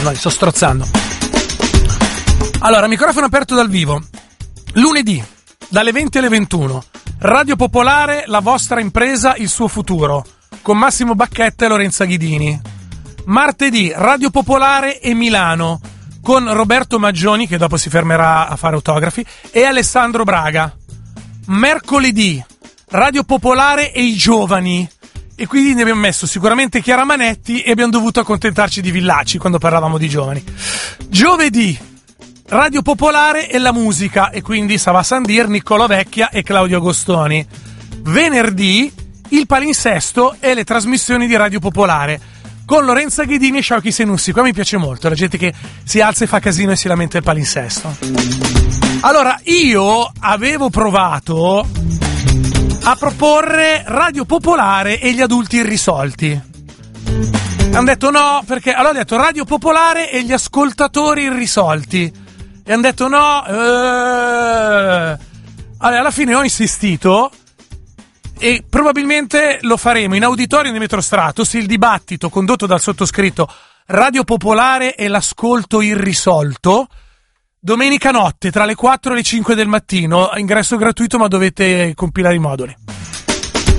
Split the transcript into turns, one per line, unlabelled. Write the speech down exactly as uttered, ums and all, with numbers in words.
vai, sto strozzando. Allora, microfono aperto dal vivo. Lunedì, dalle venti alle ventuno. Radio Popolare, la vostra impresa, il suo futuro. Con Massimo Bacchetta e Lorenza Ghidini. Martedì, Radio Popolare e Milano. Con Roberto Maggioni, che dopo si fermerà a fare autografi, e Alessandro Braga. Mercoledì, Radio Popolare e i giovani. E quindi ne abbiamo messo sicuramente Chiara Manetti e abbiamo dovuto accontentarci di Villacci quando parlavamo di giovani. Giovedì, Radio Popolare e la musica, e quindi Sava Sandir, Niccolò Vecchia e Claudio Agostoni. Venerdì, il palinsesto e le trasmissioni di Radio Popolare con Lorenza Ghidini e Sciauchi Senussi. Qua mi piace molto, la gente che si alza e fa casino e si lamenta il palinsesto. Allora, io avevo provato a proporre Radio Popolare e gli adulti irrisolti. Hanno detto no, perché allora ho detto Radio Popolare e gli ascoltatori irrisolti. E hanno detto no. Eh... Allora, alla fine ho insistito e probabilmente lo faremo in auditorio di Metrostratos, il dibattito condotto dal sottoscritto Radio Popolare e l'ascolto irrisolto. Domenica notte tra le quattro e le cinque del mattino, ingresso gratuito ma dovete compilare i moduli.